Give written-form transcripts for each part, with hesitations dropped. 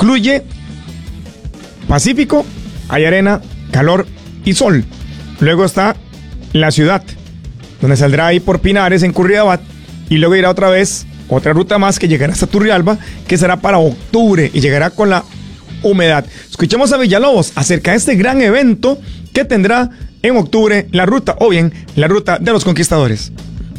incluye Pacífico, hay arena, calor y sol. Luego está la ciudad, donde saldrá ahí por Pinares en Curridabat, y luego irá otra vez, otra ruta más que llegará hasta Turrialba, que será para octubre y llegará con la humedad. Escuchemos a Villalobos acerca de este gran evento que tendrá en octubre la ruta, o bien la ruta de los conquistadores.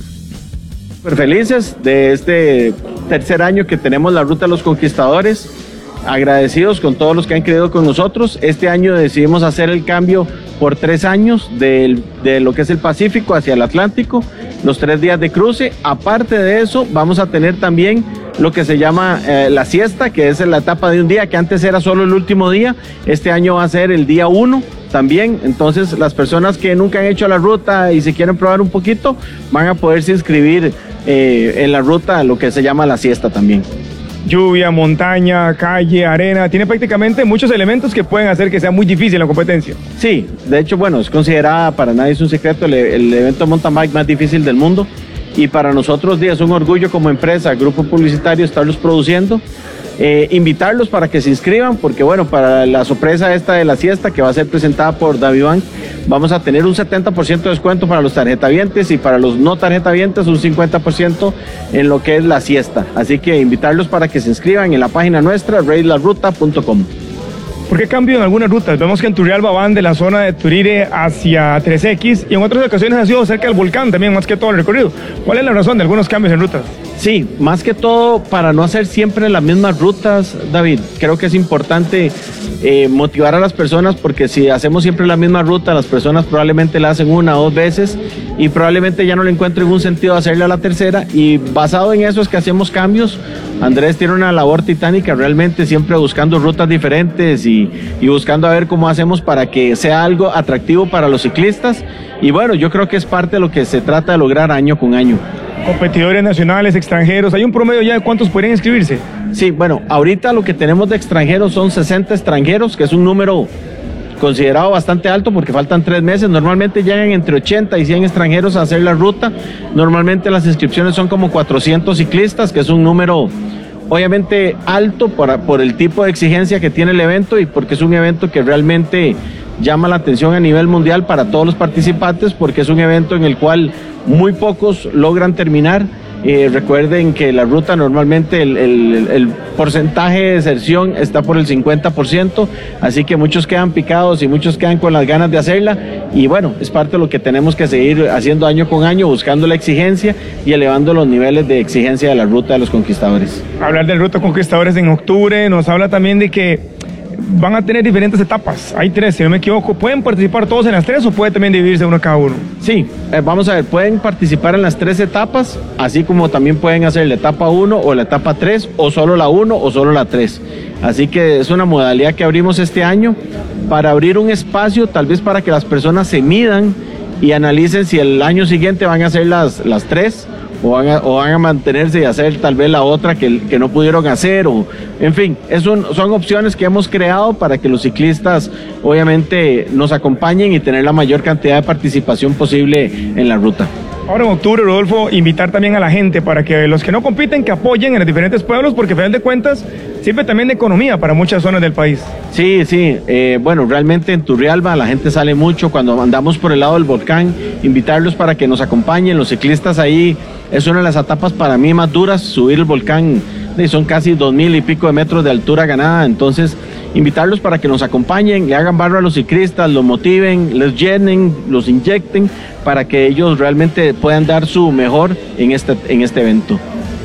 Súper felices de este tercer año que tenemos la ruta de los conquistadores, agradecidos con todos los que han creído con nosotros. Este año decidimos hacer el cambio por 3 años de lo que es el Pacífico hacia el Atlántico, los 3 días de cruce. Aparte de eso, vamos a tener también lo que se llama la siesta, que es la etapa de un día, que antes era solo el último día. Este año va a ser el día 1 también. Entonces, las personas que nunca han hecho la ruta y se quieren probar un poquito, van a poderse inscribir en la ruta, lo que se llama la siesta también. Lluvia, montaña, calle, arena, tiene prácticamente muchos elementos que pueden hacer que sea muy difícil la competencia. Sí, de hecho, bueno, es considerada, para nadie es un secreto, el evento mountain bike más difícil del mundo, y para nosotros es un orgullo como empresa, grupo publicitario, estarlos produciendo. Invitarlos para que se inscriban, porque bueno, para la sorpresa esta de la siesta, que va a ser presentada por DaviVank, vamos a tener un 70% de descuento para los tarjetavientes, y para los no tarjetavientes un 50% en lo que es la siesta. Así que invitarlos para que se inscriban en la página nuestra, raidelarruta.com. ¿Por qué cambio en algunas rutas? Vemos que en Turrialba van de la zona de Turire hacia 3X, y en otras ocasiones ha sido cerca del volcán también, más que todo el recorrido. ¿Cuál es la razón de algunos cambios en rutas? Sí, más que todo para no hacer siempre las mismas rutas, David. Creo que es importante motivar a las personas, porque si hacemos siempre la misma ruta, las personas probablemente la hacen 1 o 2 veces y probablemente ya no le encuentren un sentido hacerla a la tercera, y basado en eso es que hacemos cambios. Andrés tiene una labor titánica realmente, siempre buscando rutas diferentes y buscando a ver cómo hacemos para que sea algo atractivo para los ciclistas, y bueno, yo creo que es parte de lo que se trata de lograr año con año. Competidores nacionales, extranjeros, ¿hay un promedio ya de cuántos podrían inscribirse? Sí, bueno, ahorita lo que tenemos de extranjeros son 60 extranjeros, que es un número considerado bastante alto porque faltan 3 meses. Normalmente llegan entre 80 y 100 extranjeros a hacer la ruta. Normalmente las inscripciones son como 400 ciclistas, que es un número obviamente alto por el tipo de exigencia que tiene el evento, y porque es un evento que realmente llama la atención a nivel mundial para todos los participantes, porque es un evento en el cual muy pocos logran terminar. Recuerden que la ruta normalmente el porcentaje de deserción está por el 50%, así que muchos quedan picados y muchos quedan con las ganas de hacerla, y bueno, es parte de lo que tenemos que seguir haciendo año con año, buscando la exigencia y elevando los niveles de exigencia de la ruta de los conquistadores. Hablar de la ruta conquistadores en octubre nos habla también de que van a tener diferentes etapas. Hay 3, si no me equivoco. ¿Pueden participar todos en las 3 o puede también dividirse uno cada uno? Sí, vamos a ver, pueden participar en las 3 etapas, así como también pueden hacer la etapa 1 o la etapa 3, o solo la 1 o solo la 3. Así que es una modalidad que abrimos este año para abrir un espacio, tal vez para que las personas se midan y analicen si el año siguiente van a hacer las 3 o van a mantenerse y hacer tal vez la otra que no pudieron hacer, o en fin, son opciones que hemos creado para que los ciclistas obviamente nos acompañen y tener la mayor cantidad de participación posible en la ruta. Ahora en octubre, Rodolfo, invitar también a la gente para que los que no compiten, que apoyen en los diferentes pueblos, porque a final de cuentas sirve también de economía para muchas zonas del país. Sí, bueno, realmente en Turrialba la gente sale mucho cuando andamos por el lado del volcán. Invitarlos para que nos acompañen, los ciclistas ahí es una de las etapas para mí más duras, subir el volcán, son casi 2000 y pico de metros de altura ganada. Entonces invitarlos para que nos acompañen, le hagan barro a los ciclistas, los motiven, les llenen, los inyecten, para que ellos realmente puedan dar su mejor en este evento.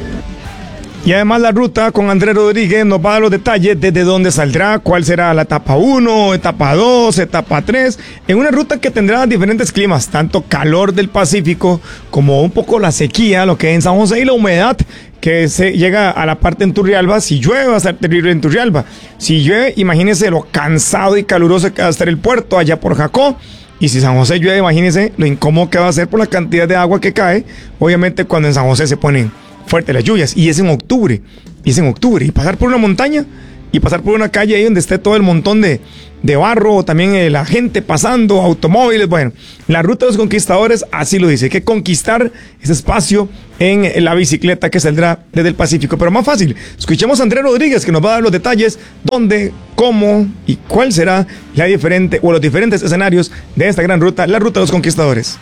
Y además la ruta con Andrés Rodríguez nos va a dar los detalles desde dónde saldrá, cuál será la etapa 1, etapa 2, etapa 3, en una ruta que tendrá diferentes climas, tanto calor del Pacífico como un poco la sequía, lo que es en San José, y la humedad que se llega a la parte en Turrialba. Si llueve va a ser terrible en Turrialba. Si llueve, imagínense lo cansado y caluroso que va a estar el puerto allá por Jacó. Y si San José llueve, imagínense lo incómodo que va a ser por la cantidad de agua que cae, obviamente cuando en San José se ponen fuertes las lluvias, y es en octubre, y pasar por una montaña y pasar por una calle ahí donde esté todo el montón de barro, también la gente pasando, automóviles. Bueno, la ruta de los conquistadores así lo dice, hay que conquistar ese espacio en la bicicleta que saldrá desde el Pacífico. Pero más fácil, escuchemos a Andrés Rodríguez, que nos va a dar los detalles, dónde, cómo y cuál será los diferentes escenarios de esta gran ruta, la ruta de los conquistadores.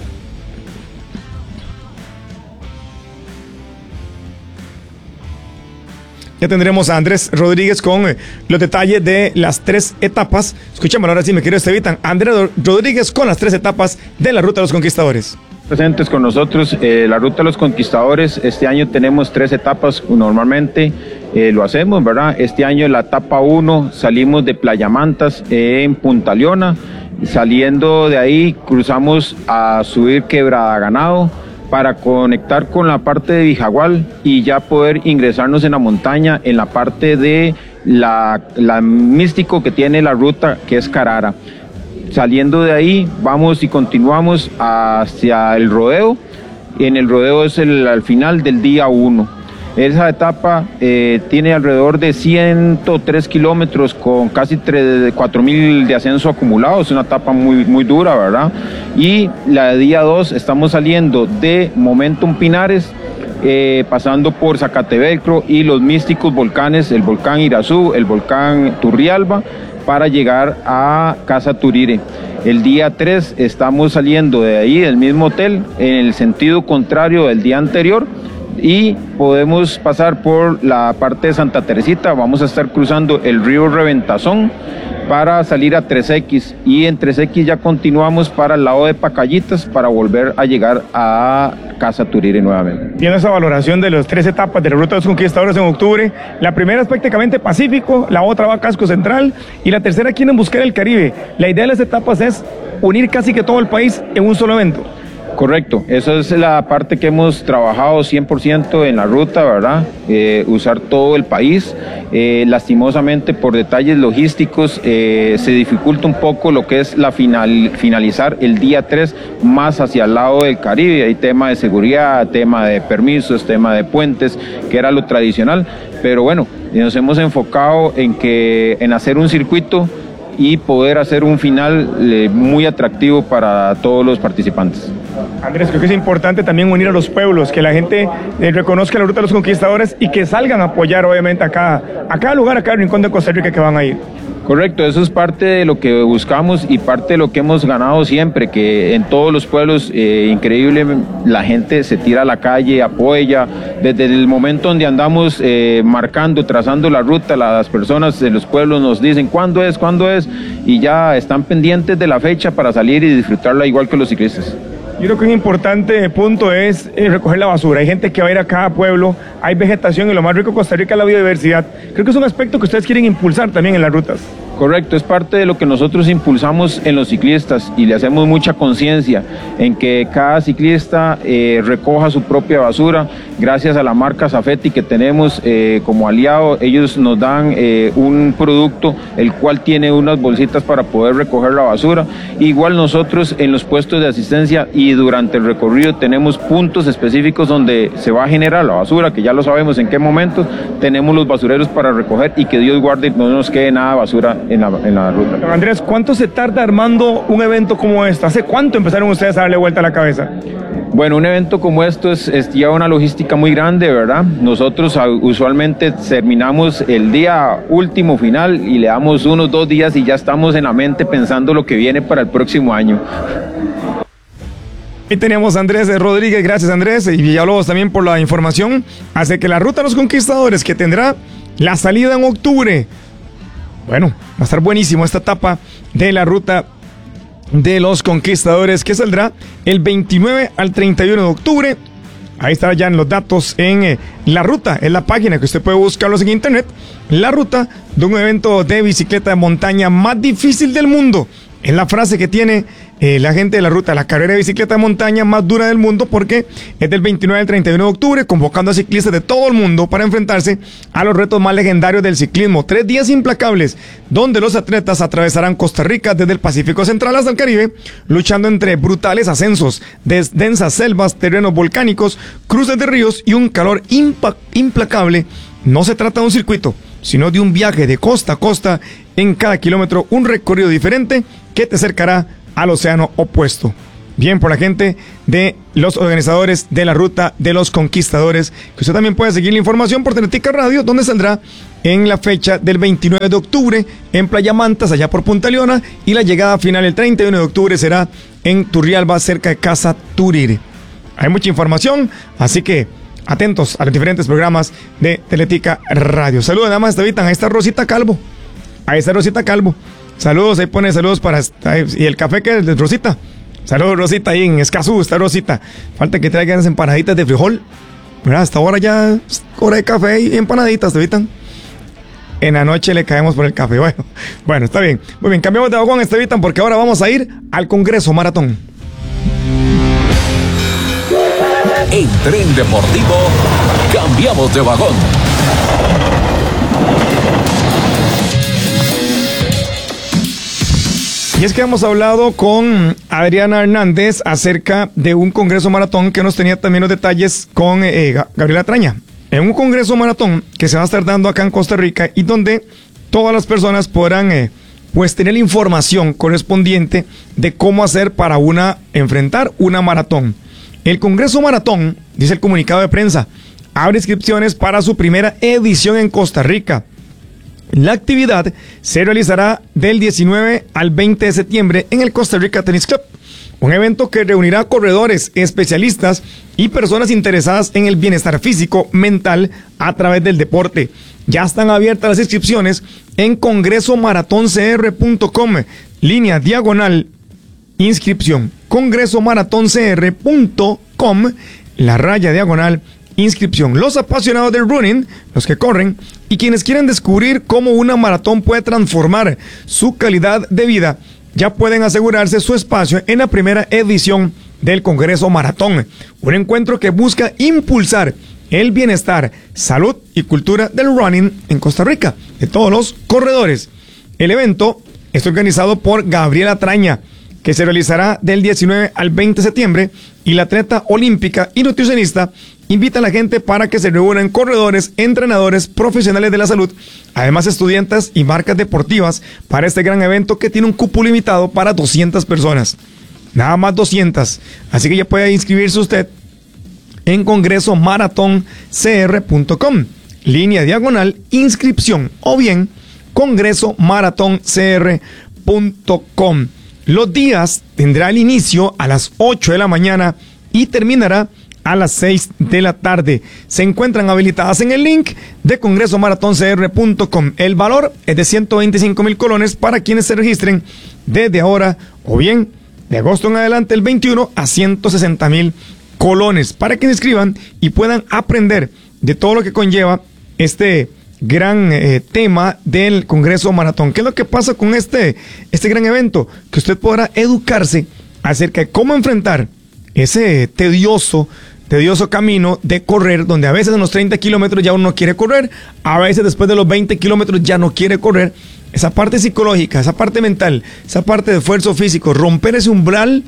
Ya tendremos a Andrés Rodríguez con los detalles de las 3 etapas. Escuchemos ahora sí, mi querido Estevitan. Andrés Rodríguez con las 3 etapas de la Ruta de los Conquistadores. Presentes con nosotros la Ruta de los Conquistadores. Este año tenemos 3 etapas, normalmente lo hacemos, ¿verdad? Este año la etapa 1 salimos de Playa Mantas en Punta Leona. Saliendo de ahí cruzamos a subir Quebrada Ganado para conectar con la parte de Vijagual y ya poder ingresarnos en la montaña, en la parte de la místico que tiene la ruta, que es Carara. Saliendo de ahí, vamos y continuamos hacia el rodeo. En el rodeo es al final del día 1. Esa etapa tiene alrededor de 103 kilómetros con casi 4.000 de ascenso acumulado. Es una etapa muy dura, ¿verdad? Y la de día 2 estamos saliendo de Momentum Pinares, pasando por Zacatevelcro y los místicos volcanes, el volcán Irazú, el volcán Turrialba, para llegar a Casa Turire. El día 3 estamos saliendo de ahí, del mismo hotel, en el sentido contrario del día anterior, y podemos pasar por la parte de Santa Teresita. Vamos a estar cruzando el río Reventazón para salir a 3X, y en 3X ya continuamos para el lado de Pacayitas para volver a llegar a Casa Turire nuevamente. Viendo esa valoración de las 3 etapas de la Ruta de los Conquistadores en octubre, la primera es prácticamente Pacífico, la otra va a Casco Central y la tercera quieren buscar el Caribe. La idea de las etapas es unir casi que todo el país en un solo evento. Correcto, esa es la parte que hemos trabajado 100% en la ruta, ¿verdad? Usar todo el país. Lastimosamente, por detalles logísticos, se dificulta un poco lo que es finalizar el día 3 más hacia el lado del Caribe. Hay tema de seguridad, tema de permisos, tema de puentes, que era lo tradicional. Pero bueno, nos hemos enfocado en hacer un circuito y poder hacer un final muy atractivo para todos los participantes. Andrés, creo que es importante también unir a los pueblos, que la gente reconozca la Ruta de los Conquistadores y que salgan a apoyar obviamente a cada lugar, a cada rincón de Costa Rica que van a ir. Correcto, eso es parte de lo que buscamos y parte de lo que hemos ganado siempre, que en todos los pueblos, increíble, la gente se tira a la calle, apoya. Desde el momento donde andamos trazando la ruta, las personas de los pueblos nos dicen ¿cuándo es? Y ya están pendientes de la fecha para salir y disfrutarla igual que los ciclistas. Yo creo que un importante punto es recoger la basura. Hay gente que va a ir a cada pueblo, hay vegetación y lo más rico de Costa Rica es la biodiversidad. Creo que es un aspecto que ustedes quieren impulsar también en las rutas. Correcto, es parte de lo que nosotros impulsamos en los ciclistas y le hacemos mucha conciencia en que cada ciclista recoja su propia basura. Gracias a la marca Safety que tenemos como aliado, ellos nos dan un producto el cual tiene unas bolsitas para poder recoger la basura. Igual nosotros en los puestos de asistencia y durante el recorrido tenemos puntos específicos donde se va a generar la basura, que ya lo sabemos en qué momentos. Tenemos los basureros para recoger y que Dios guarde no nos quede nada de basura en la ruta. Don Andrés, ¿cuánto se tarda armando un evento como este? ¿Hace cuánto empezaron ustedes a darle vuelta a la cabeza? Bueno, un evento como esto lleva una logística muy grande, ¿verdad? Nosotros usualmente terminamos el día último final y le damos 1 o 2 días y ya estamos en la mente pensando lo que viene para el próximo año. Ahí tenemos a Andrés Rodríguez, gracias Andrés, y Villalobos también por la información. Hace que la Ruta de los Conquistadores, que tendrá la salida en octubre, bueno, va a estar buenísimo esta etapa de la Ruta de los Conquistadores, que saldrá el 29 al 31 de octubre. Ahí estarán ya en los datos en la ruta, en la página que usted puede buscarlos en internet. La ruta de un evento de bicicleta de montaña más difícil del mundo. Es la frase que tiene la gente de la ruta, la carrera de bicicleta de montaña más dura del mundo, porque es del 29 al 31 de octubre, convocando a ciclistas de todo el mundo para enfrentarse a los retos más legendarios del ciclismo. 3 días implacables, donde los atletas atravesarán Costa Rica desde el Pacífico Central hasta el Caribe, luchando entre brutales ascensos, densas selvas, terrenos volcánicos, cruces de ríos y un calor implacable. No se trata de un circuito, sino de un viaje de costa a costa, en cada kilómetro un recorrido diferente que te acercará al océano opuesto. Bien por la gente de los organizadores de la Ruta de los Conquistadores, que usted también puede seguir la información por Teletica Radio, donde saldrá en la fecha del 29 de octubre en Playa Mantas, allá por Punta Leona, y la llegada final el 31 de octubre será en Turrialba, cerca de Casa Turiri. Hay mucha información, así que atentos a los diferentes programas de Teletica Radio. Saludos, nada más, Estevitan, ahí está Rosita Calvo. Saludos, ahí pone saludos para... ¿Y el café que es de Rosita? Saludos, Rosita, ahí en Escazú está Rosita. Falta que traigan las empanaditas de frijol. Mira, hasta ahora ya es hora de café y empanaditas, Estevitan. En la noche le caemos por el café. Bueno, está bien. Muy bien, cambiamos de vagón, Estevitan, porque ahora vamos a ir al Congreso Maratón. En Tren Deportivo, cambiamos de vagón. Y es que hemos hablado con Adriana Hernández acerca de un Congreso Maratón que nos tenía también los detalles con Gabriela Traña. En un Congreso Maratón que se va a estar dando acá en Costa Rica y donde todas las personas podrán pues tener la información correspondiente de cómo hacer para enfrentar una maratón. El Congreso Maratón, dice el comunicado de prensa, abre inscripciones para su primera edición en Costa Rica. La actividad se realizará del 19 al 20 de septiembre en el Costa Rica Tennis Club, un evento que reunirá corredores, especialistas y personas interesadas en el bienestar físico, mental a través del deporte. Ya están abiertas las inscripciones en congresomaratoncr.com, /inscripción, congresomaratoncr.com, /inscripción. Los apasionados del running, los que corren, y quienes quieren descubrir cómo una maratón puede transformar su calidad de vida, ya pueden asegurarse su espacio en la primera edición del Congreso Maratón, un encuentro que busca impulsar el bienestar, salud y cultura del running en Costa Rica, de todos los corredores. El evento está organizado por Gabriela Traña, que se realizará del 19 al 20 de septiembre, y la atleta olímpica y nutricionista invita a la gente para que se reúnan corredores, entrenadores, profesionales de la salud, además estudiantes y marcas deportivas para este gran evento que tiene un cupo limitado para 200 personas. Nada más 200. Así que ya puede inscribirse usted en congresomaratoncr.com, /inscripción, o bien congresomaratoncr.com. Los días tendrá el inicio a las 8 de la mañana y terminará a las 6 de la tarde. Se encuentran habilitadas en el link de congresomaratoncr.com. El valor es de 125,000 colones para quienes se registren desde ahora, o bien de agosto en adelante, el 21, a 160,000 colones, para que se inscriban y puedan aprender de todo lo que conlleva este gran tema del Congreso Maratón. ¿Qué es lo que pasa con este gran evento? Que usted podrá educarse acerca de cómo enfrentar ese tedioso camino de correr, donde a veces en los 30 kilómetros ya uno no quiere correr, a veces después de los 20 kilómetros ya no quiere correr. Esa parte psicológica, esa parte mental, esa parte de esfuerzo físico, romper ese umbral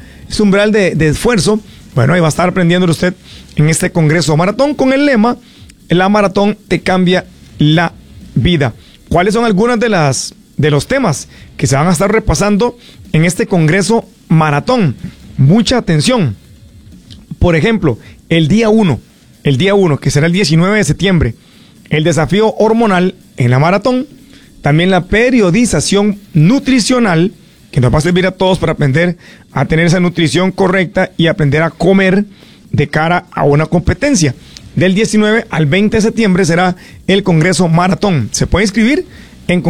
de esfuerzo, bueno, ahí va a estar aprendiendo usted en este Congreso Maratón con el lema: la maratón te cambia la vida. ¿Cuáles son algunos de los temas que se van a estar repasando en este Congreso Maratón? Mucha atención. Por ejemplo, el día 1, que será el 19 de septiembre, el desafío hormonal en la maratón, también la periodización nutricional, que nos va a servir a todos para aprender a tener esa nutrición correcta y aprender a comer de cara a una competencia. Del 19 al 20 de septiembre será el Congreso Maratón. Se puede inscribir en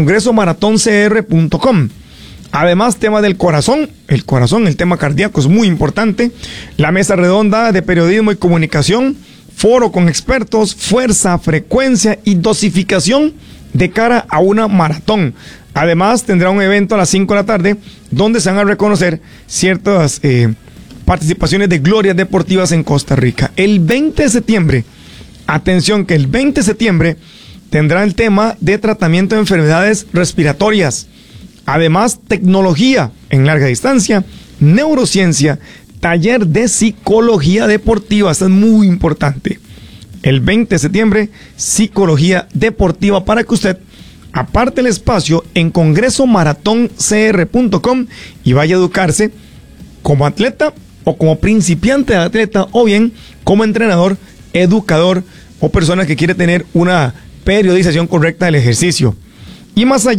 congresomaratoncr.com. Además, tema del corazón, el tema cardíaco es muy importante. La mesa redonda de periodismo y comunicación, foro con expertos, fuerza, frecuencia y dosificación de cara a una maratón. Además, tendrá un evento a las 5 de la tarde donde se van a reconocer ciertas participaciones de glorias deportivas en Costa Rica. El 20 de septiembre, atención que el 20 de septiembre tendrá el tema de tratamiento de enfermedades respiratorias. Además, tecnología en larga distancia, neurociencia, taller de psicología deportiva. Esto es muy importante. El 20 de septiembre, psicología deportiva, para que usted aparte el espacio en congresomaratóncr.com y vaya a educarse como atleta o como principiante de atleta o bien como entrenador, educador o persona que quiere tener una periodización correcta del ejercicio. Y más allá